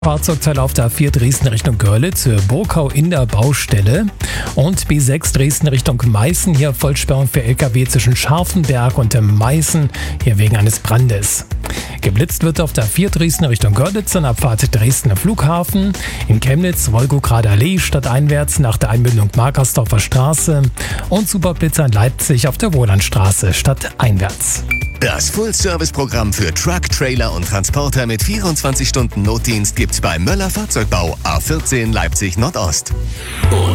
Fahrzeugteil auf der A4 Dresden Richtung Görlitz, Burkau in der Baustelle und B6 Dresden Richtung Meißen, hier Vollsperrung für LKW zwischen Scharfenberg und Meißen, hier wegen eines Brandes. Geblitzt wird auf der A4 Dresden Richtung Görlitz an Abfahrt Dresdner Flughafen, in Chemnitz Wolgograder Allee stadteinwärts nach der Einbindung Markersdorfer Straße und Superblitzer in Leipzig auf der Wohlandstraße stadteinwärts. Das Full-Service-Programm für Truck, Trailer und Transporter mit 24 Stunden Notdienst gibt's bei Möller Fahrzeugbau A14 Leipzig Nordost.